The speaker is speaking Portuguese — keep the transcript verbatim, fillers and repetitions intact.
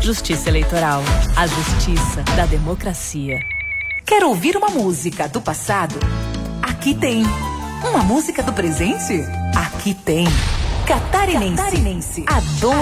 Justiça Eleitoral. A justiça da democracia. Quer ouvir uma música do passado? Aqui tem. Uma música do presente? Aqui tem. Catarinense. Catarinense. A dona